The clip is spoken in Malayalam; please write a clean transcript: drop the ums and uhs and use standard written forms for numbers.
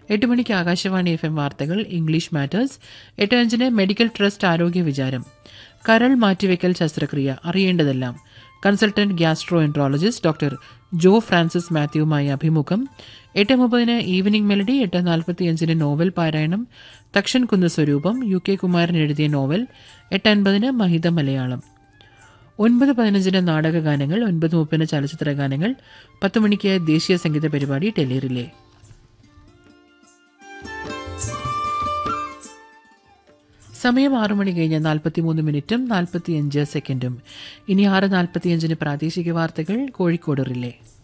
8 മണിക്ക് ആകാശവാണി FM വാർത്തകൾ ഇംഗ്ലീഷ് മാറ്റേഴ്സ്. 8:05 മെഡിക്കൽ ട്രസ്റ്റ് ആരോഗ്യ വിചാരം. കരൾ മാറ്റിവെക്കൽ ശസ്ത്രക്രിയ അറിയേണ്ടതെല്ലാം. കൺസൾട്ടന്റ് ഗ്യാസ്ട്രോ എൻട്രോളജിസ്റ്റ് ഡോക്ടർ ജോ ഫ്രാൻസിസ് മാത്യുവുമായി അഭിമുഖം. 8:30 ഈവനിംഗ് മെലഡി. 8:45 നോവൽ പാരായണം തക്ഷൻ കുന്ന് സ്വരൂപം. UK കുമാരൻ എഴുതിയ നോവൽ. 8:50 മഹിത മലയാളം. 9:15 നാടകഗാനങ്ങൾ. 9:30 ചലച്ചിത്ര ഗാനങ്ങൾ. 10 മണിക്ക് ദേശീയ സംഗീത പരിപാടി ടെലി റിലേ. സമയം 6 മണി കഴിഞ്ഞ് 43 മിനിറ്റും 45 സെക്കൻഡും. ഇനി 6:45 പ്രാദേശിക വാർത്തകൾ കോഴിക്കോട് റിലേ.